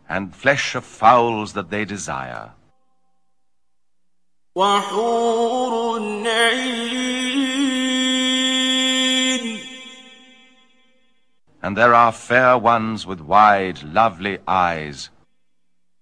and flesh of fowls that they desire. وحور عين. And there are fair ones with wide, lovely eyes,